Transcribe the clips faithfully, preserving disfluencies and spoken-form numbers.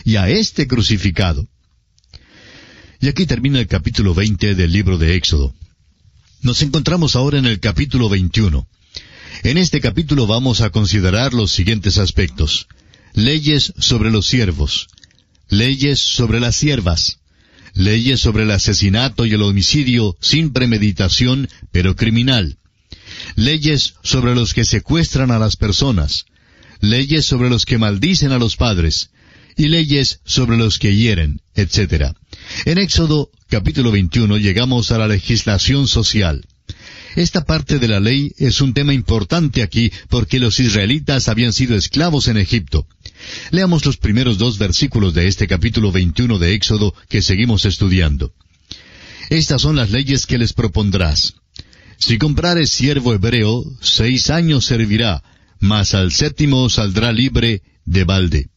y a éste crucificado. Y aquí termina el capítulo veinte del libro de Éxodo. Nos encontramos ahora en el capítulo veintiuno. En este capítulo vamos a considerar los siguientes aspectos: leyes sobre los siervos, leyes sobre las siervas, leyes sobre el asesinato y el homicidio sin premeditación, pero criminal, leyes sobre los que secuestran a las personas, leyes sobre los que maldicen a los padres, y leyes sobre los que hieren, etcétera. En Éxodo capítulo veintiuno llegamos a la legislación social. Esta parte de la ley es un tema importante aquí porque los israelitas habían sido esclavos en Egipto. Leamos los primeros dos versículos de este capítulo veintiuno de Éxodo que seguimos estudiando. Estas son las leyes que les propondrás. Si comprares siervo hebreo, seis años servirá, mas al séptimo saldrá libre de balde.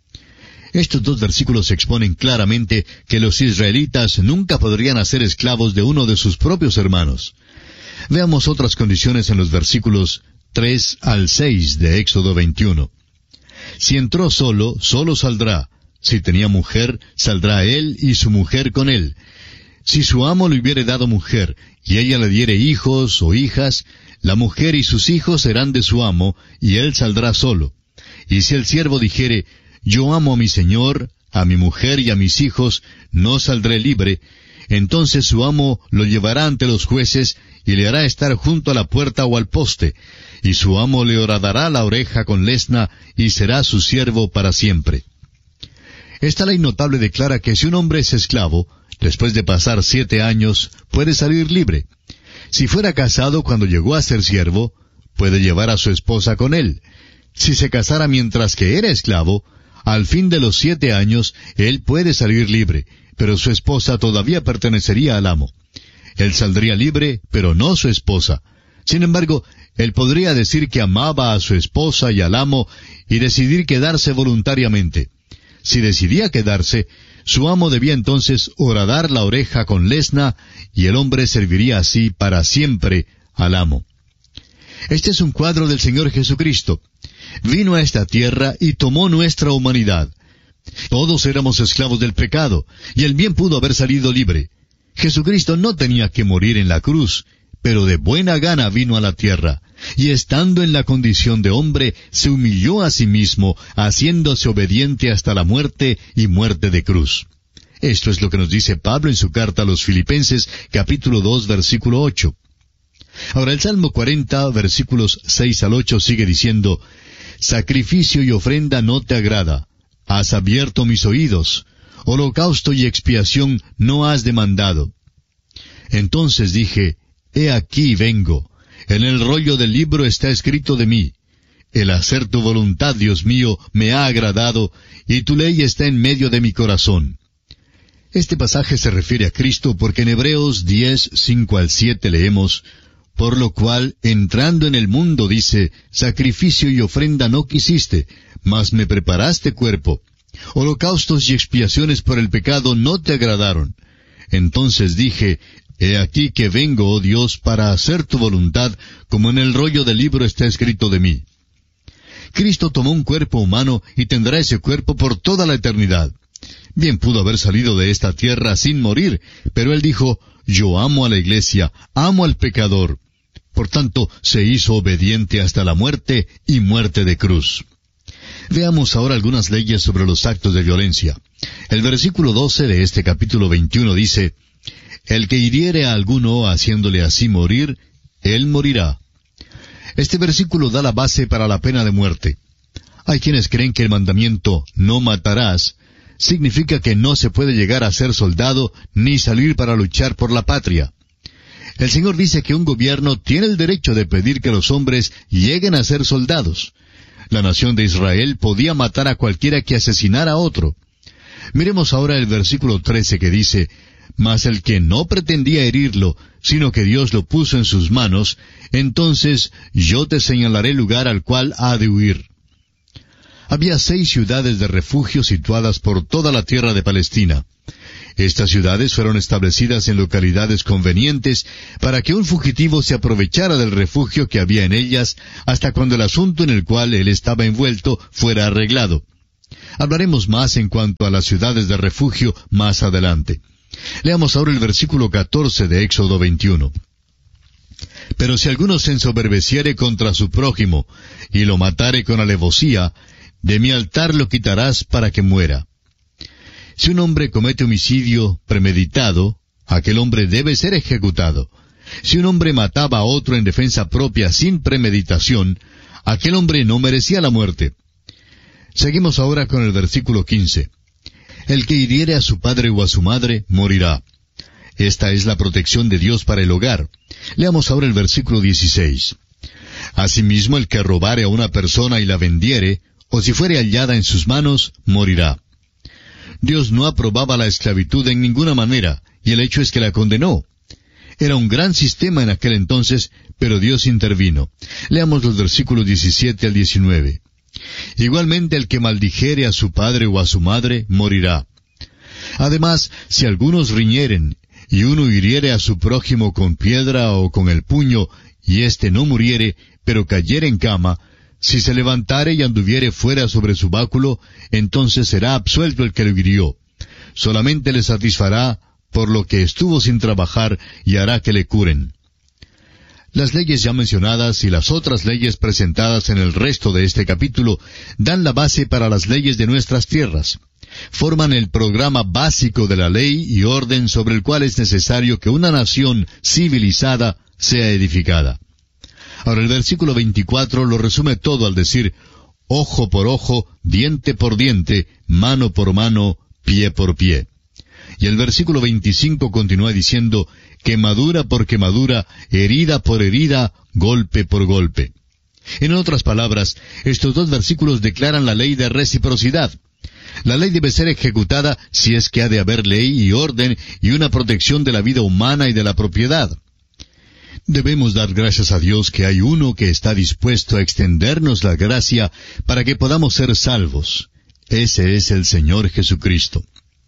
Estos dos versículos exponen claramente que los israelitas nunca podrían hacer esclavos de uno de sus propios hermanos. Veamos otras condiciones en los versículos tres al seis de Éxodo veintiuno. Si entró solo, solo saldrá. Si tenía mujer, saldrá él y su mujer con él. Si su amo le hubiere dado mujer, y ella le diere hijos o hijas, la mujer y sus hijos serán de su amo, y él saldrá solo. Y si el siervo dijere, yo amo a mi señor, a mi mujer y a mis hijos, no saldré libre, entonces su amo lo llevará ante los jueces, y le hará estar junto a la puerta o al poste, y su amo le horadará la oreja con lesna, y será su siervo para siempre. Esta ley notable declara que si un hombre es esclavo, después de pasar siete años, puede salir libre. Si fuera casado cuando llegó a ser siervo, puede llevar a su esposa con él. Si se casara mientras que era esclavo, al fin de los siete años, él puede salir libre, pero su esposa todavía pertenecería al amo. Él saldría libre, pero no su esposa. Sin embargo, él podría decir que amaba a su esposa y al amo y decidir quedarse voluntariamente. Si decidía quedarse, su amo debía entonces horadar la oreja con lesna, y el hombre serviría así para siempre al amo. Este es un cuadro del Señor Jesucristo. Vino a esta tierra y tomó nuestra humanidad. Todos éramos esclavos del pecado, y él bien pudo haber salido libre. Jesucristo no tenía que morir en la cruz, pero de buena gana vino a la tierra, y estando en la condición de hombre, se humilló a sí mismo, haciéndose obediente hasta la muerte y muerte de cruz. Esto es lo que nos dice Pablo en su carta a los Filipenses, capítulo dos, versículo ocho. Ahora el Salmo cuarenta, versículos seis al ocho sigue diciendo, sacrificio y ofrenda no te agrada, has abierto mis oídos, holocausto y expiación no has demandado. Entonces dije, he aquí vengo, en el rollo del libro está escrito de mí. El hacer tu voluntad, Dios mío, me ha agradado, y tu ley está en medio de mi corazón. Este pasaje se refiere a Cristo porque en Hebreos diez, cinco al siete leemos, por lo cual, entrando en el mundo, dice, sacrificio y ofrenda no quisiste, mas me preparaste cuerpo. Holocaustos y expiaciones por el pecado no te agradaron. Entonces dije, he aquí que vengo, oh Dios, para hacer tu voluntad, como en el rollo del libro está escrito de mí. Cristo tomó un cuerpo humano y tendrá ese cuerpo por toda la eternidad. Bien pudo haber salido de esta tierra sin morir, pero él dijo, yo amo a la iglesia, amo al pecador. Por tanto, se hizo obediente hasta la muerte y muerte de cruz. Veamos ahora algunas leyes sobre los actos de violencia. El versículo doce de este capítulo veintiuno dice, el que hiriere a alguno haciéndole así morir, él morirá. Este versículo da la base para la pena de muerte. Hay quienes creen que el mandamiento, no matarás, significa que no se puede llegar a ser soldado ni salir para luchar por la patria. El Señor dice que un gobierno tiene el derecho de pedir que los hombres lleguen a ser soldados. La nación de Israel podía matar a cualquiera que asesinara a otro. Miremos ahora el versículo trece que dice, mas el que no pretendía herirlo, sino que Dios lo puso en sus manos, entonces yo te señalaré el lugar al cual ha de huir. Había seis ciudades de refugio situadas por toda la tierra de Palestina. Estas ciudades fueron establecidas en localidades convenientes para que un fugitivo se aprovechara del refugio que había en ellas hasta cuando el asunto en el cual él estaba envuelto fuera arreglado. Hablaremos más en cuanto a las ciudades de refugio más adelante. Leamos ahora el versículo catorce de Éxodo veintiuno. Pero si alguno se ensoberbeciere contra su prójimo, y lo matare con alevosía, de mi altar lo quitarás para que muera. Si un hombre comete homicidio premeditado, aquel hombre debe ser ejecutado. Si un hombre mataba a otro en defensa propia sin premeditación, aquel hombre no merecía la muerte. Seguimos ahora con el versículo quince. El que hiriere a su padre o a su madre, morirá. Esta es la protección de Dios para el hogar. Leamos ahora el versículo dieciséis. Asimismo, el que robare a una persona y la vendiere, o si fuere hallada en sus manos, morirá. Dios no aprobaba la esclavitud en ninguna manera, y el hecho es que la condenó. Era un gran sistema en aquel entonces, pero Dios intervino. Leamos los versículos diecisiete al diecinueve. Igualmente el que maldijere a su padre o a su madre, morirá. Además, si algunos riñeren, y uno hiriere a su prójimo con piedra o con el puño, y éste no muriere, pero cayere en cama, si se levantare y anduviere fuera sobre su báculo, entonces será absuelto el que lo hirió. Solamente le satisfará por lo que estuvo sin trabajar, y hará que le curen. Las leyes ya mencionadas y las otras leyes presentadas en el resto de este capítulo dan la base para las leyes de nuestras tierras. Forman el programa básico de la ley y orden sobre el cual es necesario que una nación civilizada sea edificada. Ahora el versículo veinticuatro lo resume todo al decir, ojo por ojo, diente por diente, mano por mano, pie por pie. Y el versículo veinticinco continúa diciendo, quemadura por quemadura, herida por herida, golpe por golpe. En otras palabras, estos dos versículos declaran la ley de reciprocidad. La ley debe ser ejecutada si es que ha de haber ley y orden y una protección de la vida humana y de la propiedad. Debemos dar gracias a Dios que hay uno que está dispuesto a extendernos la gracia para que podamos ser salvos. Ese es el Señor Jesucristo.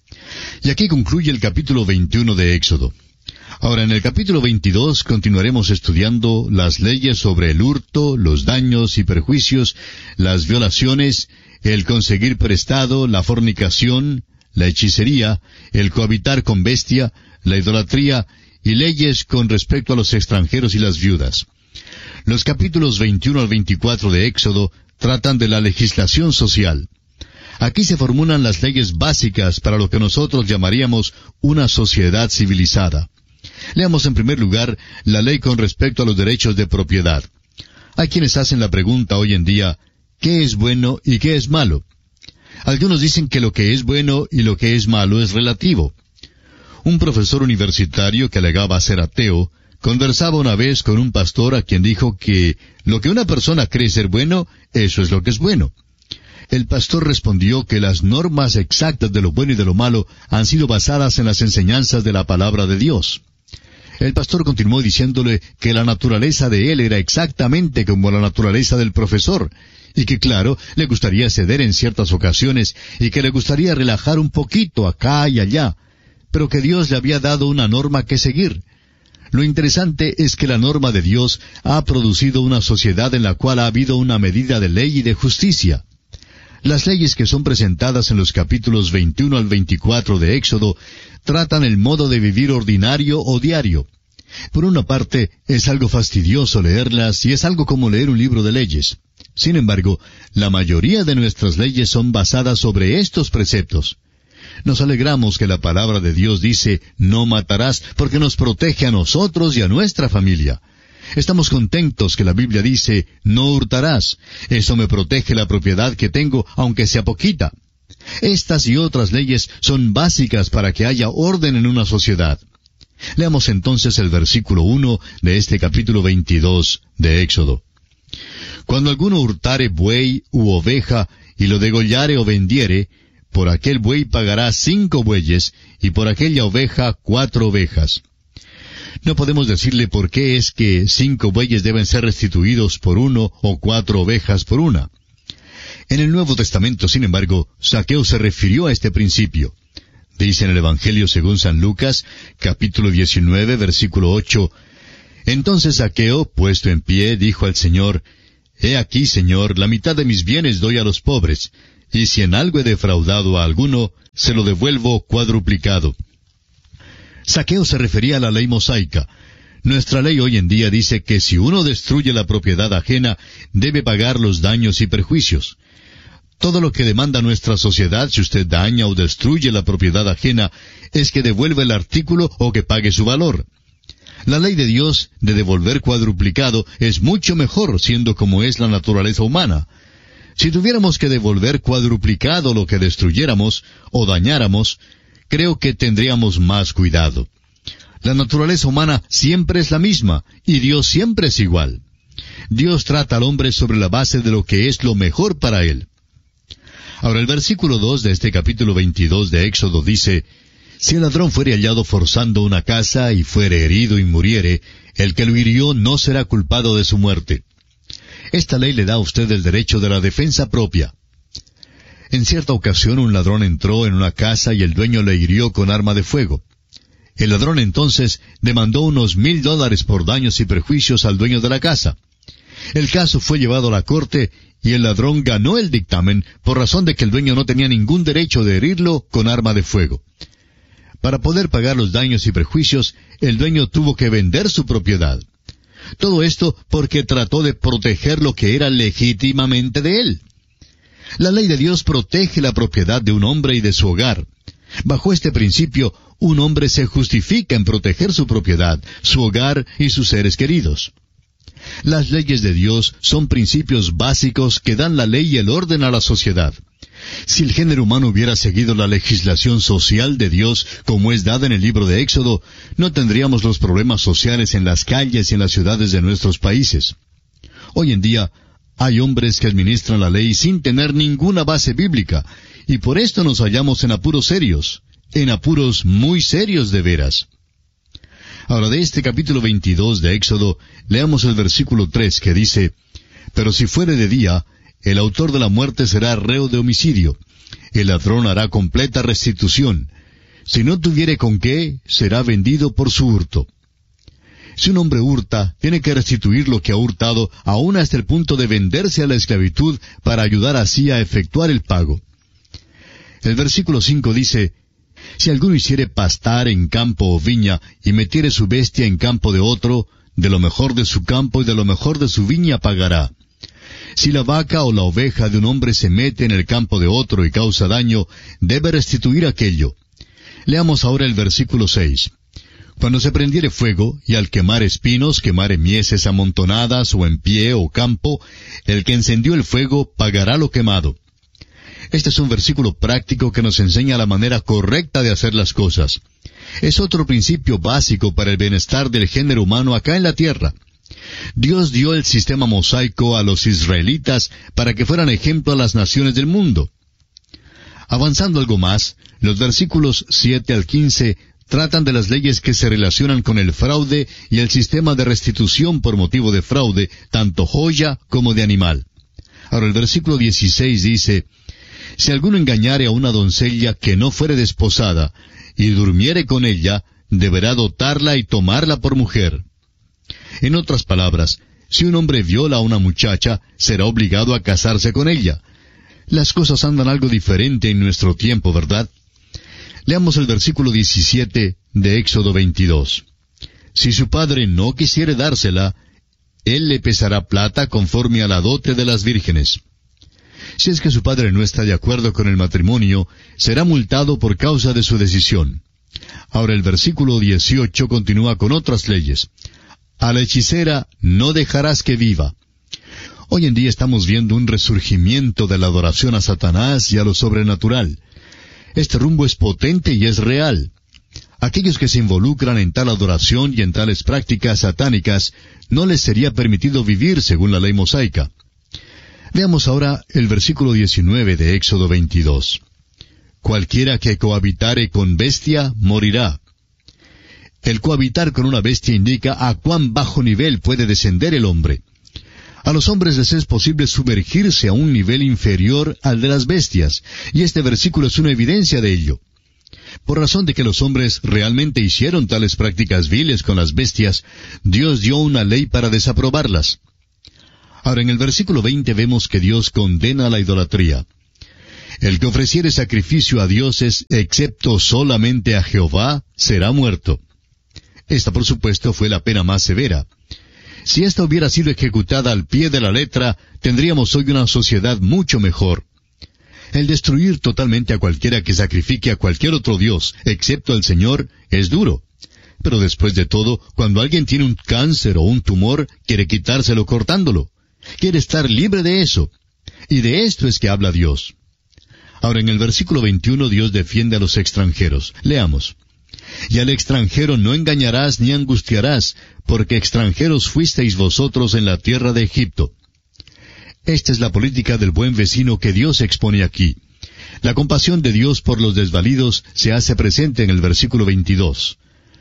Y aquí concluye el capítulo veintiuno de Éxodo. Ahora, en el capítulo veintidós continuaremos estudiando las leyes sobre el hurto, los daños y perjuicios, las violaciones, el conseguir prestado, la fornicación, la hechicería, el cohabitar con bestia, la idolatría y leyes con respecto a los extranjeros y las viudas. Los capítulos veintiuno al veinticuatro de Éxodo tratan de la legislación social. Aquí se formulan las leyes básicas para lo que nosotros llamaríamos una sociedad civilizada. Leamos en primer lugar la ley con respecto a los derechos de propiedad. Hay quienes hacen la pregunta hoy en día, ¿qué es bueno y qué es malo? Algunos dicen que lo que es bueno y lo que es malo es relativo. Un profesor universitario que alegaba ser ateo, conversaba una vez con un pastor a quien dijo que lo que una persona cree ser bueno, eso es lo que es bueno. El pastor respondió que las normas exactas de lo bueno y de lo malo han sido basadas en las enseñanzas de la palabra de Dios. El pastor continuó diciéndole que la naturaleza de él era exactamente como la naturaleza del profesor, y que claro, le gustaría ceder en ciertas ocasiones, y que le gustaría relajar un poquito acá y allá, pero que Dios le había dado una norma que seguir. Lo interesante es que la norma de Dios ha producido una sociedad en la cual ha habido una medida de ley y de justicia. Las leyes que son presentadas en los capítulos veintiuno al veinticuatro de Éxodo tratan el modo de vivir ordinario o diario. Por una parte, es algo fastidioso leerlas y es algo como leer un libro de leyes. Sin embargo, la mayoría de nuestras leyes son basadas sobre estos preceptos. Nos alegramos que la palabra de Dios dice, no matarás, porque nos protege a nosotros y a nuestra familia. Estamos contentos que la Biblia dice, no hurtarás. Eso me protege la propiedad que tengo, aunque sea poquita. Estas y otras leyes son básicas para que haya orden en una sociedad. Leamos entonces el versículo uno de este capítulo veintidós de Éxodo. Cuando alguno hurtare buey u oveja, y lo degollare o vendiere, por aquel buey pagará cinco bueyes, y por aquella oveja cuatro ovejas. No podemos decirle por qué es que cinco bueyes deben ser restituidos por uno o cuatro ovejas por una. En el Nuevo Testamento, sin embargo, Zaqueo se refirió a este principio. Dice en el Evangelio según San Lucas, capítulo diecinueve, versículo ocho, Entonces Zaqueo, puesto en pie, dijo al Señor, He aquí, Señor, la mitad de mis bienes doy a los pobres, y si en algo he defraudado a alguno, se lo devuelvo cuadruplicado. Saqueo se refería a la ley mosaica. Nuestra ley hoy en día dice que si uno destruye la propiedad ajena, debe pagar los daños y perjuicios. Todo lo que demanda nuestra sociedad, si usted daña o destruye la propiedad ajena, es que devuelva el artículo o que pague su valor. La ley de Dios de devolver cuadruplicado es mucho mejor, siendo como es la naturaleza humana. Si tuviéramos que devolver cuadruplicado lo que destruyéramos o dañáramos, creo que tendríamos más cuidado. La naturaleza humana siempre es la misma, y Dios siempre es igual. Dios trata al hombre sobre la base de lo que es lo mejor para él. Ahora el versículo dos de este capítulo veintidós de Éxodo dice, si el ladrón fuere hallado forzando una casa y fuere herido y muriere, el que lo hirió no será culpado de su muerte. Esta ley le da a usted el derecho de la defensa propia. En cierta ocasión un ladrón entró en una casa y el dueño le hirió con arma de fuego. El ladrón entonces demandó unos mil dólares por daños y perjuicios al dueño de la casa. El caso fue llevado a la corte y el ladrón ganó el dictamen por razón de que el dueño no tenía ningún derecho de herirlo con arma de fuego. Para poder pagar los daños y perjuicios, el dueño tuvo que vender su propiedad. Todo esto porque trató de proteger lo que era legítimamente de él. La ley de Dios protege la propiedad de un hombre y de su hogar. Bajo este principio, un hombre se justifica en proteger su propiedad, su hogar y sus seres queridos. Las leyes de Dios son principios básicos que dan la ley y el orden a la sociedad. Si el género humano hubiera seguido la legislación social de Dios como es dada en el libro de Éxodo, no tendríamos los problemas sociales en las calles y en las ciudades de nuestros países. Hoy en día, hay hombres que administran la ley sin tener ninguna base bíblica, y por esto nos hallamos en apuros serios, en apuros muy serios de veras. Ahora, de este capítulo veintidós de Éxodo, leamos el versículo tres que dice, pero si fuere de día, el autor de la muerte será reo de homicidio. El ladrón hará completa restitución. Si no tuviere con qué, será vendido por su hurto. Si un hombre hurta, tiene que restituir lo que ha hurtado, aún hasta el punto de venderse a la esclavitud para ayudar así a efectuar el pago. El versículo cinco dice, si alguno hiciere pastar en campo o viña, y metiere su bestia en campo de otro, de lo mejor de su campo y de lo mejor de su viña pagará. Si la vaca o la oveja de un hombre se mete en el campo de otro y causa daño, debe restituir aquello. Leamos ahora el versículo seis. Cuando se prendiere fuego, y al quemar espinos, quemare mieses amontonadas, o en pie o campo, el que encendió el fuego pagará lo quemado. Este es un versículo práctico que nos enseña la manera correcta de hacer las cosas. Es otro principio básico para el bienestar del género humano acá en la tierra. Dios dio el sistema mosaico a los israelitas para que fueran ejemplo a las naciones del mundo. Avanzando algo más, los versículos siete al quince tratan de las leyes que se relacionan con el fraude y el sistema de restitución por motivo de fraude, tanto joya como de animal. Ahora el versículo dieciséis dice, si alguno engañare a una doncella que no fuere desposada, y durmiere con ella, deberá dotarla y tomarla por mujer. En otras palabras, si un hombre viola a una muchacha, será obligado a casarse con ella. Las cosas andan algo diferente en nuestro tiempo, ¿verdad? Leamos el versículo diecisiete de Éxodo veintidós. Si su padre no quisiere dársela, él le pesará plata conforme a la dote de las vírgenes. Si es que su padre no está de acuerdo con el matrimonio, será multado por causa de su decisión. Ahora el versículo dieciocho continúa con otras leyes. A la hechicera no dejarás que viva. Hoy en día estamos viendo un resurgimiento de la adoración a Satanás y a lo sobrenatural. Este rumbo es potente y es real. Aquellos que se involucran en tal adoración y en tales prácticas satánicas, no les sería permitido vivir según la ley mosaica. Veamos ahora el versículo diecinueve de Éxodo veintidós. Cualquiera que cohabitare con bestia, morirá. El cohabitar con una bestia indica a cuán bajo nivel puede descender el hombre. A los hombres les es posible sumergirse a un nivel inferior al de las bestias, y este versículo es una evidencia de ello. Por razón de que los hombres realmente hicieron tales prácticas viles con las bestias, Dios dio una ley para desaprobarlas. Ahora en el versículo veinte vemos que Dios condena la idolatría. El que ofreciere sacrificio a dioses, excepto solamente a Jehová, será muerto. Esta, por supuesto, fue la pena más severa. Si esta hubiera sido ejecutada al pie de la letra, tendríamos hoy una sociedad mucho mejor. El destruir totalmente a cualquiera que sacrifique a cualquier otro dios, excepto al Señor, es duro. Pero después de todo, cuando alguien tiene un cáncer o un tumor, quiere quitárselo cortándolo. Quiere estar libre de eso. Y de esto es que habla Dios. Ahora, en el versículo veintiuno, Dios defiende a los extranjeros. Leamos. Y al extranjero no engañarás ni angustiarás, porque extranjeros fuisteis vosotros en la tierra de Egipto. Esta es la política del buen vecino que Dios expone aquí. La compasión de Dios por los desvalidos se hace presente en el versículo veintidós.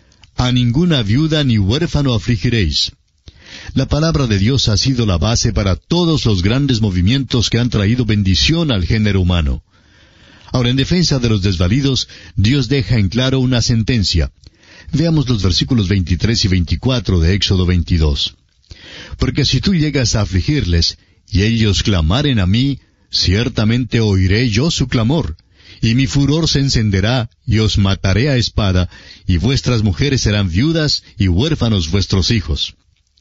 A ninguna viuda ni huérfano afligiréis. La palabra de Dios ha sido la base para todos los grandes movimientos que han traído bendición al género humano. Ahora, en defensa de los desvalidos, Dios deja en claro una sentencia. Veamos los versículos veintitrés y veinticuatro de Éxodo veintidós. Porque si tú llegas a afligirles, y ellos clamaren a mí, ciertamente oiré yo su clamor, y mi furor se encenderá, y os mataré a espada, y vuestras mujeres serán viudas, y huérfanos vuestros hijos.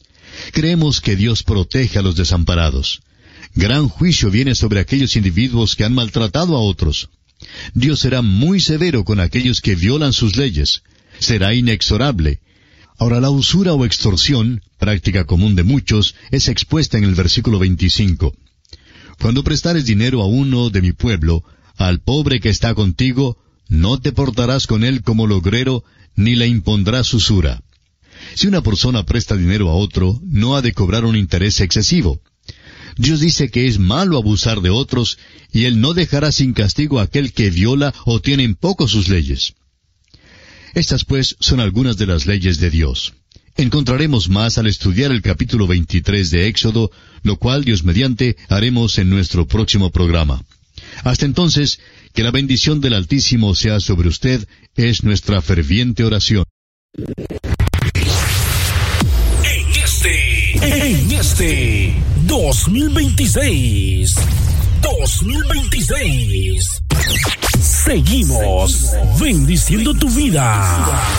Creemos que Dios protege a los desamparados. Gran juicio viene sobre aquellos individuos que han maltratado a otros. Dios será muy severo con aquellos que violan sus leyes. Será inexorable. Ahora, la usura o extorsión, práctica común de muchos, es expuesta en el versículo veinticinco. Cuando prestares dinero a uno de mi pueblo, al pobre que está contigo, no te portarás con él como logrero, ni le impondrás usura. Si una persona presta dinero a otro, no ha de cobrar un interés excesivo. Dios dice que es malo abusar de otros, y Él no dejará sin castigo a aquel que viola o tiene en poco sus leyes. Estas, pues, son algunas de las leyes de Dios. Encontraremos más al estudiar el capítulo veintitrés de Éxodo, lo cual, Dios mediante, haremos en nuestro próximo programa. Hasta entonces, que la bendición del Altísimo sea sobre usted, es nuestra ferviente oración. En este dos mil veintiséis, dos mil veintiséis, seguimos bendiciendo tu vida.